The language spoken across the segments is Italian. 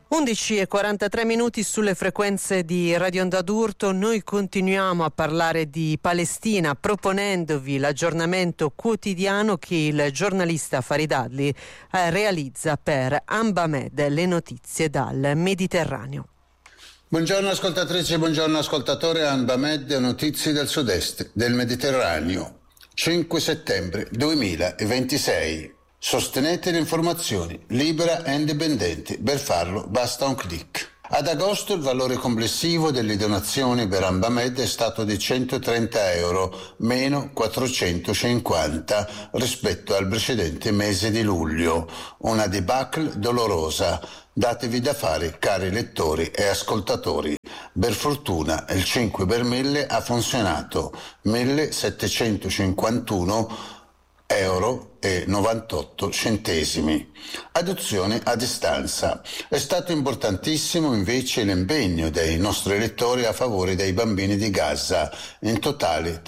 11:43 sulle frequenze di Radio Onda d'Urto. Noi continuiamo a parlare di Palestina proponendovi l'aggiornamento quotidiano che il giornalista Farid Adli realizza per Anbamed, le notizie dal Mediterraneo. Buongiorno ascoltatrici, buongiorno ascoltatore. Anbamed, notizie del sud-est del Mediterraneo. 5 settembre 2026. Sostenete le informazioni libera e indipendenti. Per farlo basta un clic. Ad agosto il valore complessivo delle donazioni per Anbamed è stato di €130, meno 450 rispetto al precedente mese di luglio. Una debacle dolorosa. Datevi da fare, cari lettori e ascoltatori. Per fortuna il 5 per 1000 ha funzionato. 1.751 euro e 98 centesimi. Adozione a distanza. È stato importantissimo invece l'impegno dei nostri lettori a favore dei bambini di Gaza. In totale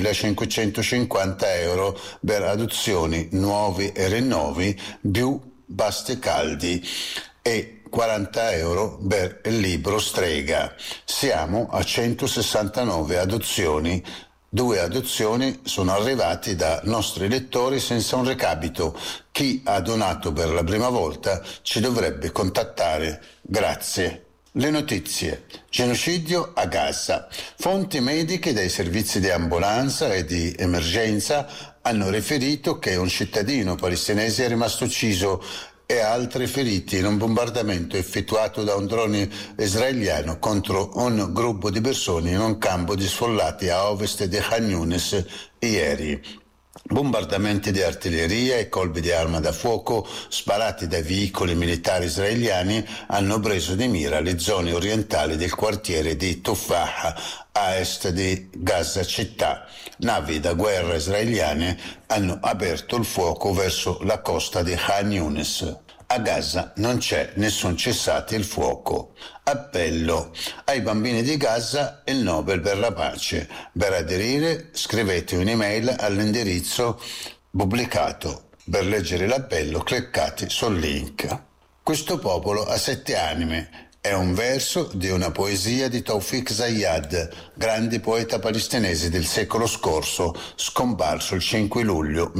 3.550 euro per adozioni nuovi e rinnovi più pasti caldi e 40 euro per il libro Strega. Siamo a 169 adozioni. 2 adozioni sono arrivate da nostri lettori senza un recapito. Chi ha donato per la prima volta ci dovrebbe contattare. Grazie. Le notizie. Genocidio a Gaza. Fonti mediche dei servizi di ambulanza e di emergenza hanno riferito che un cittadino palestinese è rimasto ucciso e altri feriti in un bombardamento effettuato da un drone israeliano contro un gruppo di persone in un campo di sfollati a ovest di Khan Younis ieri. Bombardamenti di artiglieria e colpi di arma da fuoco sparati dai veicoli militari israeliani hanno preso di mira le zone orientali del quartiere di Tufah a est di Gaza città. Navi da guerra israeliane hanno aperto il fuoco verso la costa di Khan Younis. A Gaza non c'è nessun cessate il fuoco. Appello ai bambini di Gaza il Nobel per la pace. Per aderire scrivete un'email all'indirizzo pubblicato. Per leggere l'appello cliccate sul link. Questo popolo ha 7 anime. È un verso di una poesia di Tawfiq Zayyad, grande poeta palestinese del secolo scorso, scomparso il 5 luglio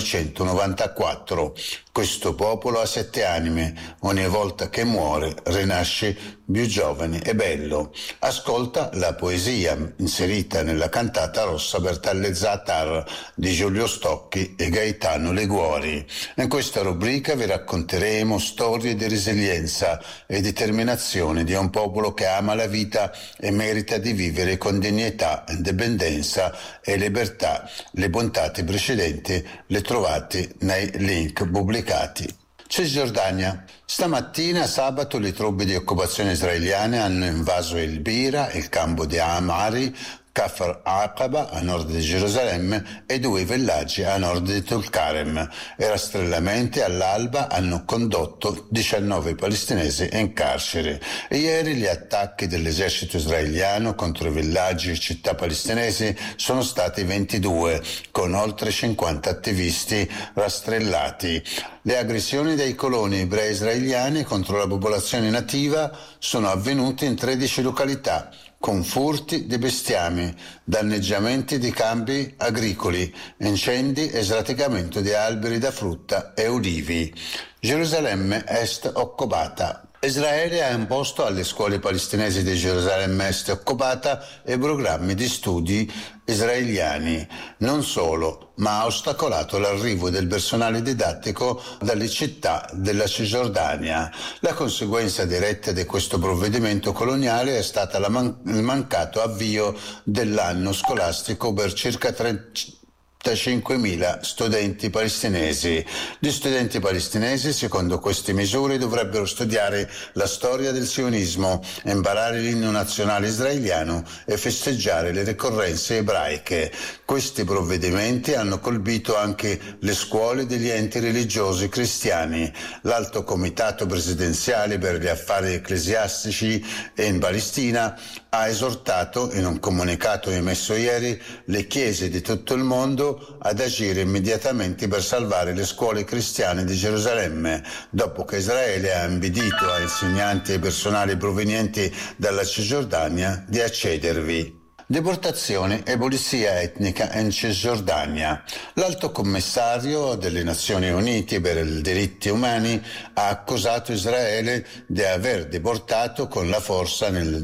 1994. Questo popolo ha 7 anime, ogni volta che muore rinasce più giovane e bello. Ascolta la poesia inserita nella cantata rossa per Talle Zatar di Giulio Stocchi e Gaetano Liguori. In questa rubrica vi racconteremo storie di resilienza e determinazione di un popolo che ama la vita e merita di vivere con dignità, indipendenza e libertà. Le puntate precedenti le trovate nei link pubblicati. Cisgiordania. Stamattina, sabato, le truppe di occupazione israeliane hanno invaso il Bira, il campo di Amari, Kafr Aqaba a nord di Gerusalemme e 2 villaggi a nord di Tulkarem. I rastrellamenti all'alba hanno condotto 19 palestinesi in carcere. Ieri gli attacchi dell'esercito israeliano contro i villaggi e città palestinesi sono stati 22, con oltre 50 attivisti rastrellati. Le aggressioni dei coloni ebrei israeliani contro la popolazione nativa sono avvenute in 13 località, con furti di bestiame, danneggiamenti di campi agricoli, incendi e sradicamento di alberi da frutta e ulivi. Gerusalemme Est occupata. Israele ha imposto alle scuole palestinesi di Gerusalemme Est occupata i programmi di studi israeliani. Non solo, ma ha ostacolato l'arrivo del personale didattico dalle città della Cisgiordania. La conseguenza diretta di questo provvedimento coloniale è stata il mancato avvio dell'anno scolastico per circa 35.000 studenti palestinesi. Gli studenti palestinesi, secondo queste misure, dovrebbero studiare la storia del sionismo, imparare l'inno nazionale israeliano e festeggiare le ricorrenze ebraiche. Questi provvedimenti hanno colpito anche le scuole degli enti religiosi cristiani. L'Alto Comitato Presidenziale per gli Affari Ecclesiastici in Palestina ha esortato, in un comunicato emesso ieri, le chiese di tutto il mondo invito ad agire immediatamente per salvare le scuole cristiane di Gerusalemme, dopo che Israele ha impedito a insegnanti e personale provenienti dalla Cisgiordania di accedervi. Deportazione e pulizia etnica in Cisgiordania. L'Alto Commissario delle Nazioni Unite per i diritti umani ha accusato Israele di aver deportato con la forza nel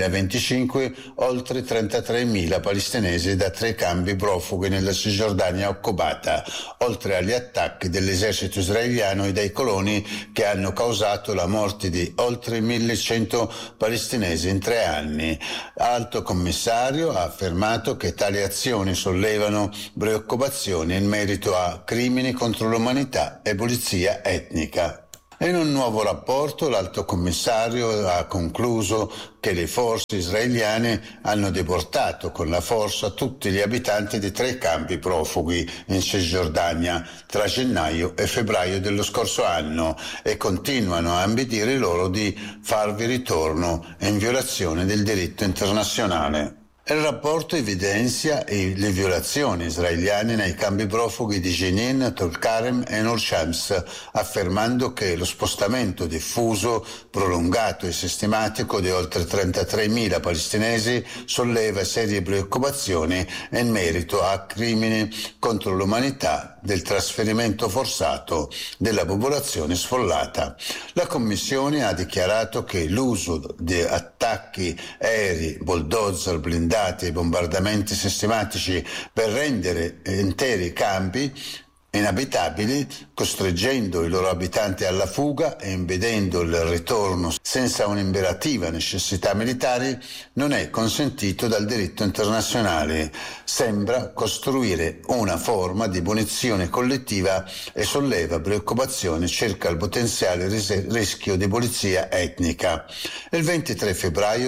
2025 oltre 33.000 palestinesi da 3 campi profughi nella Cisgiordania occupata, oltre agli attacchi dell'esercito israeliano e dei coloni che hanno causato la morte di oltre 1.100 palestinesi in 3 anni. Alto Commissario ha affermato che tali azioni sollevano preoccupazioni in merito a crimini contro l'umanità e pulizia etnica. In un nuovo rapporto l'Alto Commissario ha concluso che le forze israeliane hanno deportato con la forza tutti gli abitanti di 3 campi profughi in Cisgiordania tra gennaio e febbraio dello scorso anno e continuano a impedire loro di farvi ritorno in violazione del diritto internazionale. Il rapporto evidenzia le violazioni israeliane nei campi profughi di Jenin, Tulkarem e Nur Shams, affermando che lo spostamento diffuso, prolungato e sistematico di oltre 33.000 palestinesi solleva serie preoccupazioni in merito a crimini contro l'umanità del trasferimento forzato della popolazione sfollata. La Commissione ha dichiarato che l'uso di attacchi aerei, bulldozer, blindati e bombardamenti sistematici per rendere interi campi inabitabili, costringendo i loro abitanti alla fuga e impedendo il ritorno senza un'imperativa necessità militari, non è consentito dal diritto internazionale. Sembra costruire una forma di punizione collettiva e solleva preoccupazioni circa il potenziale rischio di pulizia etnica. Il 23 febbraio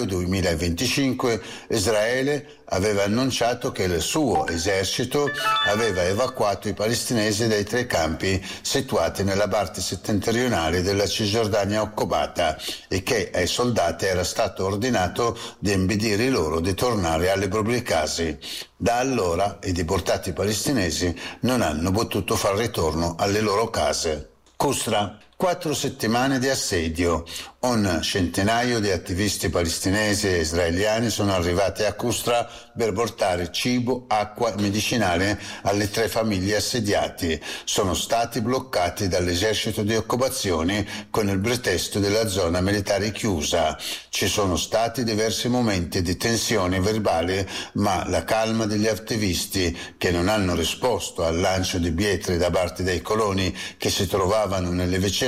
2025 Israele aveva annunciato che il suo esercito aveva evacuato i palestinesi dai 3 campi situati nella parte settentrionale della Cisgiordania occupata e che ai soldati era stato ordinato di impedire loro di tornare alle proprie case. Da allora i deportati palestinesi non hanno potuto far ritorno alle loro case. Kusra. 4 settimane di assedio. Un centinaio di attivisti palestinesi e israeliani sono arrivati a Kusra per portare cibo, acqua e medicinale alle 3 famiglie assediate. Sono stati bloccati dall'esercito di occupazione con il pretesto della zona militare chiusa. Ci sono stati diversi momenti di tensione verbale, ma la calma degli attivisti, che non hanno risposto al lancio di pietre da parte dei coloni che si trovavano nelle vicinanze,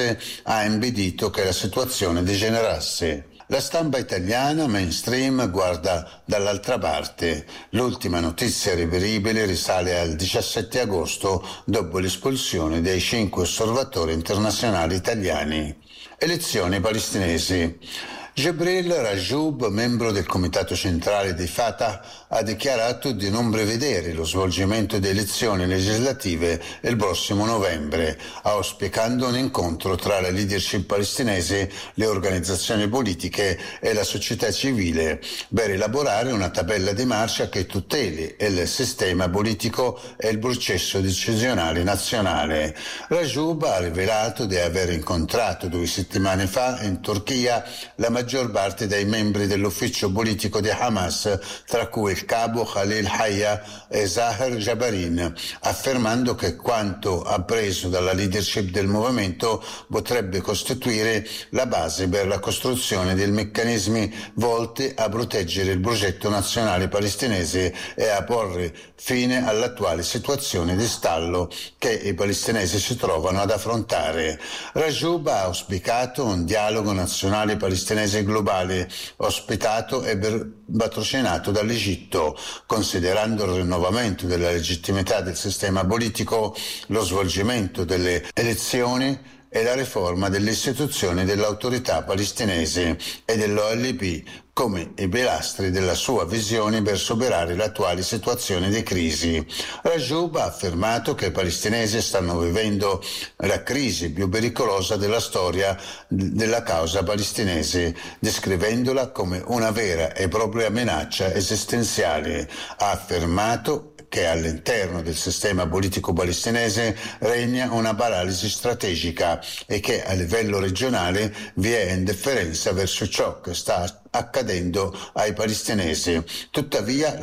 ha impedito che la situazione degenerasse. La stampa italiana mainstream guarda dall'altra parte. L'ultima notizia reperibile risale al 17 agosto, dopo l'espulsione dei 5 osservatori internazionali italiani. Elezioni palestinesi. Jibril Rajoub, membro del comitato centrale di Fatah, ha dichiarato di non prevedere lo svolgimento di elezioni legislative il prossimo novembre, auspicando un incontro tra la leadership palestinese, le organizzazioni politiche e la società civile per elaborare una tabella di marcia che tuteli il sistema politico e il processo decisionale nazionale. Rajoub ha rivelato di aver incontrato 2 settimane fa in Turchia la maggior parte dei membri dell'ufficio politico di Hamas, tra cui il capo Khalil Hayya e Zaher Jabarin, affermando che quanto appreso dalla leadership del movimento potrebbe costituire la base per la costruzione di meccanismi volti a proteggere il progetto nazionale palestinese e a porre fine all'attuale situazione di stallo che i palestinesi si trovano ad affrontare. Rajoub ha auspicato un dialogo nazionale palestinese globale ospitato e patrocinato dall'Egitto, considerando il rinnovamento della legittimità del sistema politico, lo svolgimento delle elezioni e la riforma delle istituzioni dell'autorità palestinese e dell'OLP come i pilastri della sua visione per superare l'attuale situazione di crisi. Rajoub ha affermato che i palestinesi stanno vivendo la crisi più pericolosa della storia della causa palestinese, descrivendola come una vera e propria minaccia esistenziale. Ha affermato che all'interno del sistema politico palestinese regna una paralisi strategica e che a livello regionale vi è indifferenza verso ciò che sta accadendo ai palestinesi. Tuttavia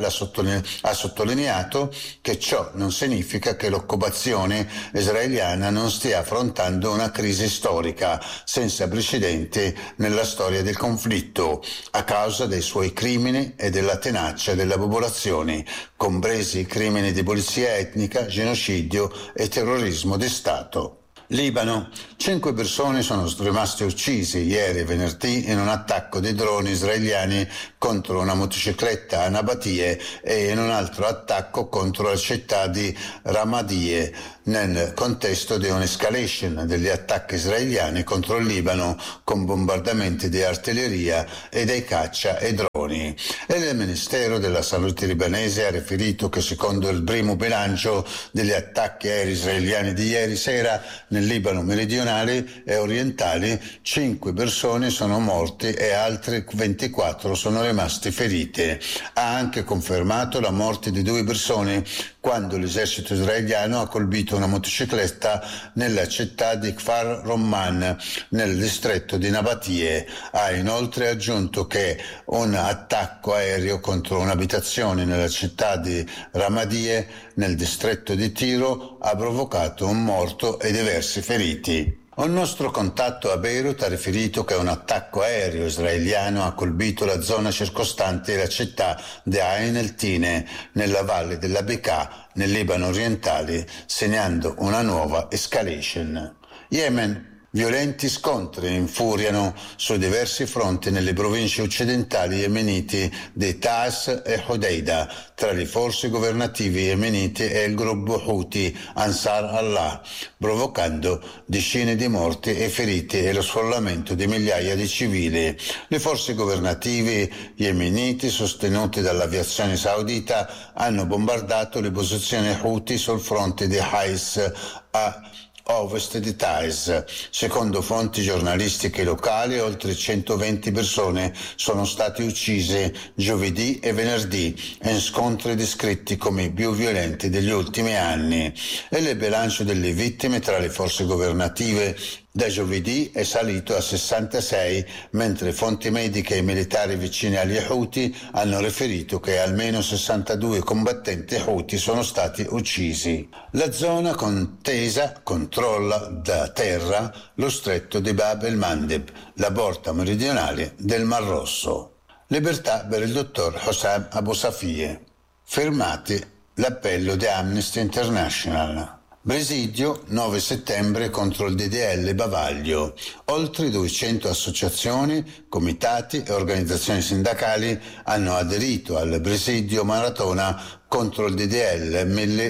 ha sottolineato che ciò non significa che l'occupazione israeliana non stia affrontando una crisi storica senza precedenti nella storia del conflitto a causa dei suoi crimini e della tenacia della popolazione, compresi i crimini di pulizia etnica, genocidio e terrorismo di Stato. Libano. 5 persone sono rimaste uccise ieri venerdì in un attacco di droni israeliani contro una motocicletta a Nabatie e in un altro attacco contro la città di Ramadie nel contesto di un'escalation degli attacchi israeliani contro il Libano con bombardamenti di artiglieria e dei caccia e droni. E il Ministero della Salute libanese ha riferito che secondo il primo bilancio degli attacchi aerei israeliani di ieri sera nel Libano meridionale e orientale 5 persone sono morte e altre 24 sono rimaste ferite. Ha anche confermato la morte di 2 persone quando l'esercito israeliano ha colpito una motocicletta nella città di Kfar Romman, nel distretto di Nabatie. Ha inoltre aggiunto che un attacco aereo contro un'abitazione nella città di Ramadie, nel distretto di Tiro, ha provocato un morto e diversi feriti. Un nostro contatto a Beirut ha riferito che un attacco aereo israeliano ha colpito la zona circostante la città di Ain el-Tine, nella valle della Bekaa, nel Libano orientale, segnando una nuova escalation. Yemen. Violenti scontri infuriano su diversi fronti nelle province occidentali yemeniti di Taiz e Hodeida tra le forze governative yemeniti e il gruppo Houthi Ansar Allah, provocando decine di morti e feriti e lo sfollamento di migliaia di civili. Le forze governative yemeniti, sostenute dall'aviazione saudita, hanno bombardato le posizioni Houthi sul fronte di Hais a ovest di Taiz. Secondo fonti giornalistiche locali, oltre 120 persone sono state uccise giovedì e venerdì in scontri descritti come i più violenti degli ultimi anni. E il bilancio delle vittime tra le forze governative da giovedì è salito a 66, mentre fonti mediche e militari vicine agli Houthi hanno riferito che almeno 62 combattenti Houthi sono stati uccisi. La zona contesa controlla da terra lo stretto di Bab el-Mandeb, la porta meridionale del Mar Rosso. Libertà per il dottor Hossam Abu Safie. Fermati l'appello di Amnesty International. Presidio 9 settembre contro il DDL Bavaglio. Oltre 200 associazioni, comitati e organizzazioni sindacali hanno aderito al presidio maratona contro il DDL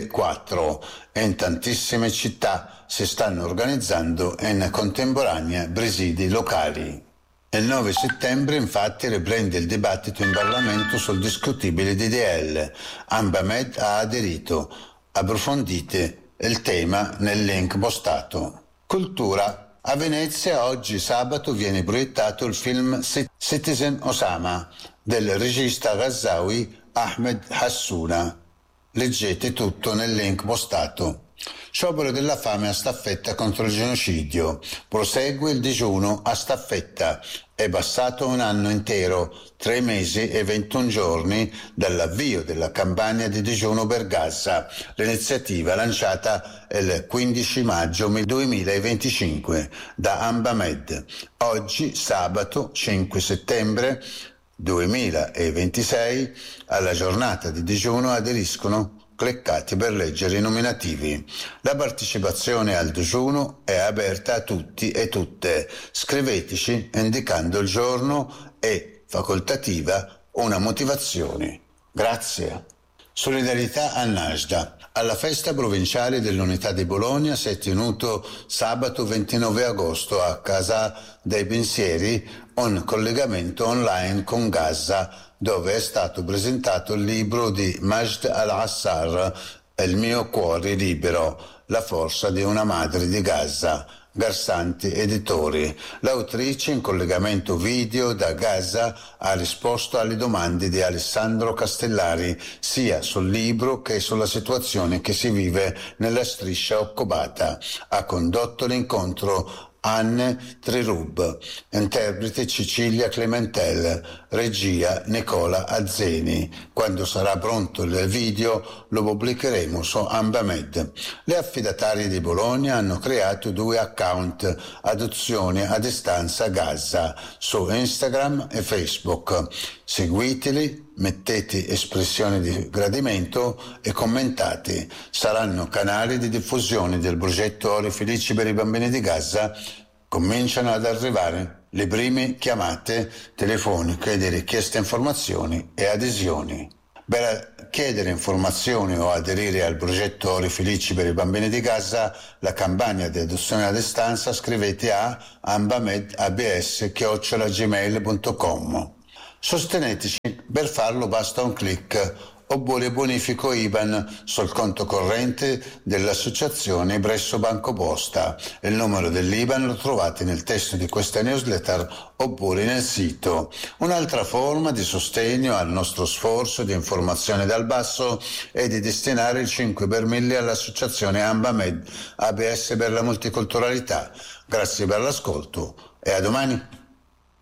1004 e in tantissime città si stanno organizzando in contemporanea presidi locali. Il 9 settembre infatti riprende il dibattito in Parlamento sul discutibile DDL. Ambamed ha aderito. Approfondite il tema nel link postato. Cultura. A Venezia oggi sabato viene proiettato il film Citizen Osama del regista ghaznawi Ahmed Hassuna. Leggete tutto nel link postato. Sciopero della fame a staffetta contro il genocidio. Prosegue il digiuno a staffetta. È passato un anno intero, 3 mesi e 21 giorni dall'avvio della campagna di digiuno per Gaza, l'iniziativa lanciata il 15 maggio 2025 da Ambamed. Oggi, sabato 5 settembre 2026, alla giornata di digiuno aderiscono cliccati per leggere i nominativi. La partecipazione al digiuno è aperta a tutti e tutte. Scriveteci indicando il giorno e, facoltativa, una motivazione. Grazie. Solidarietà a Najda. Alla festa provinciale dell'Unità di Bologna si è tenuto sabato 29 agosto a Casa dei Pensieri un collegamento online con Gaza, dove è stato presentato il libro di Majd al-Assar, Il mio cuore libero, la forza di una madre di Gaza. Garsanti Editori. L'autrice, in collegamento video da Gaza, ha risposto alle domande di Alessandro Castellari sia sul libro che sulla situazione che si vive nella striscia occupata. Ha condotto l'incontro Anne Trirub, interprete Cecilia Clementel, regia Nicola Azzeni. Quando sarà pronto il video lo pubblicheremo su Ambamed. Le affidatarie di Bologna hanno creato 2 account Adozione a Distanza Gaza su Instagram e Facebook. Seguiteli, mettete espressioni di gradimento e commentate. Saranno canali di diffusione del progetto Ori Felici per i bambini di Gaza. Cominciano ad arrivare le prime chiamate telefoniche di richieste informazioni e adesioni. Per chiedere informazioni o aderire al progetto Ori Felici per i bambini di Gaza, la campagna di adozione a distanza, scrivete a ambamedabs@gmail.com. Sosteneteci, per farlo basta un clic oppure bonifico IBAN sul conto corrente dell'associazione presso Banco Posta. Il numero dell'IBAN lo trovate nel testo di questa newsletter oppure nel sito. Un'altra forma di sostegno al nostro sforzo di informazione dal basso è di destinare il 5 per 1000 all'associazione Ambamed ABS per la multiculturalità. Grazie per l'ascolto e a domani.